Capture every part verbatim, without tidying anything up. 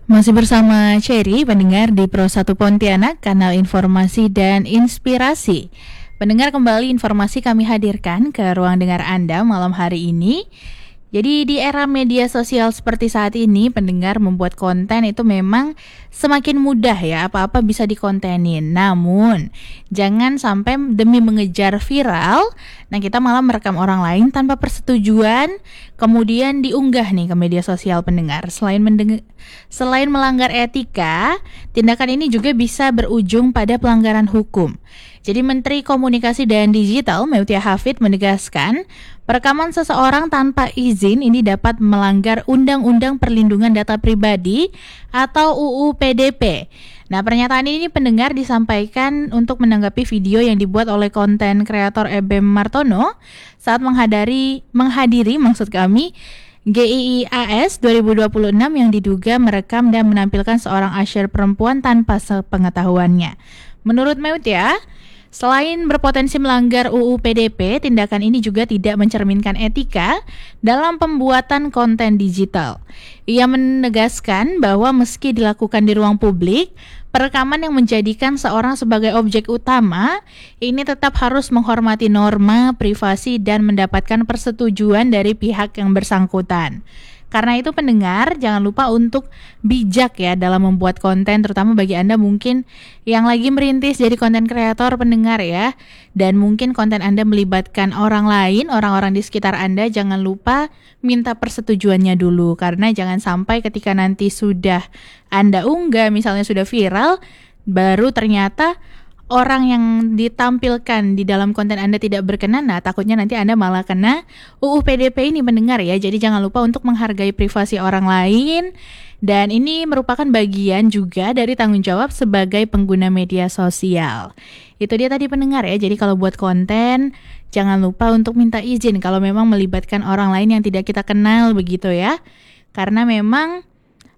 Masih bersama Cherry, pendengar di Pro satu Pontianak, kanal informasi dan inspirasi. Pendengar, kembali informasi kami hadirkan ke ruang dengar Anda malam hari ini. Jadi di era media sosial seperti saat ini, pendengar, membuat konten itu memang semakin mudah ya, apa-apa bisa dikontenin. Namun, jangan sampai demi mengejar viral, nah kita malah merekam orang lain tanpa persetujuan, kemudian diunggah nih ke media sosial, pendengar. Selain mendeng- selain melanggar etika, tindakan ini juga bisa berujung pada pelanggaran hukum. Jadi Menteri Komunikasi dan Digital Meutia Hafid menegaskan, perekaman seseorang tanpa izin ini dapat melanggar Undang-Undang Perlindungan Data Pribadi atau U U P D P. Nah, pernyataan ini pendengar disampaikan untuk menanggapi video yang dibuat oleh konten kreator Ebem Martono saat menghadiri menghadiri maksud kami G I I A S dua ribu dua puluh enam yang diduga merekam dan menampilkan seorang usher perempuan tanpa sepengetahuannya. Menurut Meutia, selain berpotensi melanggar U U P D P, tindakan ini juga tidak mencerminkan etika dalam pembuatan konten digital. Ia menegaskan bahwa meski dilakukan di ruang publik, perekaman yang menjadikan seorang sebagai objek utama ini tetap harus menghormati norma privasi dan mendapatkan persetujuan dari pihak yang bersangkutan. Karena itu, pendengar, jangan lupa untuk bijak ya dalam membuat konten, terutama bagi Anda mungkin yang lagi merintis jadi konten kreator, pendengar ya. Dan mungkin konten Anda melibatkan orang lain, orang-orang di sekitar Anda, jangan lupa minta persetujuannya dulu. Karena jangan sampai ketika nanti sudah Anda unggah, misalnya sudah viral, baru ternyata orang yang ditampilkan di dalam konten Anda tidak berkenan, nah takutnya nanti Anda malah kena U U P D P ini, mendengar ya. Jadi jangan lupa untuk menghargai privasi orang lain, dan ini merupakan bagian juga dari tanggung jawab sebagai pengguna media sosial. Itu dia tadi, pendengar ya. Jadi kalau buat konten, jangan lupa untuk minta izin kalau memang melibatkan orang lain yang tidak kita kenal, begitu ya. Karena memang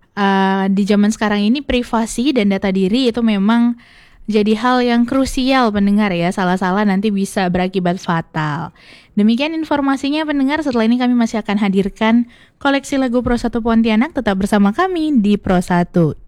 uh, di zaman sekarang ini privasi dan data diri itu memang jadi hal yang krusial, pendengar ya. Salah-salah nanti bisa berakibat fatal. Demikian informasinya, pendengar. Setelah ini kami masih akan hadirkan koleksi lagu Pro satu Pontianak. Tetap bersama kami di Pro satu.